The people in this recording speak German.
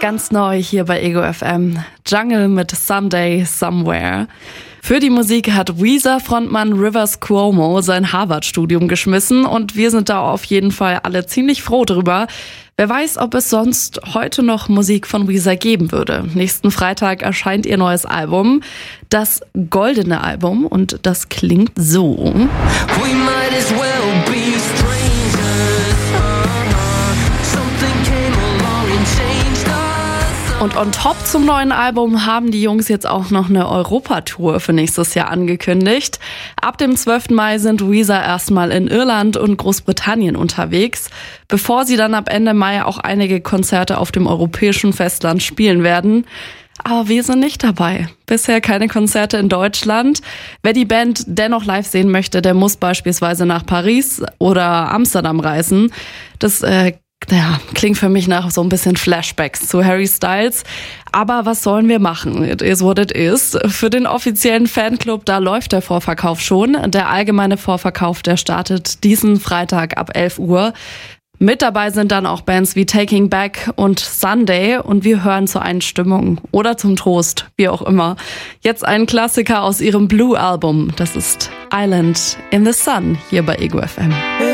Ganz neu hier bei Ego FM. Jungle mit Someday Somewhere. Für die Musik hat Weezer-Frontmann Rivers Cuomo sein Harvard-Studium geschmissen und wir sind da auf jeden Fall alle ziemlich froh drüber. Wer weiß, ob es sonst heute noch Musik von Weezer geben würde. Nächsten Freitag erscheint ihr neues Album, das Goldene Album, und das klingt so. We might as well be strangers. Something came along and changed us. Und on top zum neuen Album haben die Jungs jetzt auch noch eine Europatour für nächstes Jahr angekündigt. Ab dem 12. Mai sind Weezer erstmal in Irland und Großbritannien unterwegs, bevor sie dann ab Ende Mai auch einige Konzerte auf dem europäischen Festland spielen werden. Aber wir sind nicht dabei. Bisher keine Konzerte in Deutschland. Wer die Band dennoch live sehen möchte, der muss beispielsweise nach Paris oder Amsterdam reisen. Das klingt für mich nach so ein bisschen Flashbacks zu Harry Styles. Aber was sollen wir machen? It is what it is. Für den offiziellen Fanclub, da läuft der Vorverkauf schon. Der allgemeine Vorverkauf, der startet diesen Freitag ab 11 Uhr. Mit dabei sind dann auch Bands wie Taking Back und Sunday und wir hören zur Einstimmung oder zum Trost, wie auch immer. Jetzt ein Klassiker aus ihrem Blue-Album. Das ist Island in the Sun hier bei Ego FM.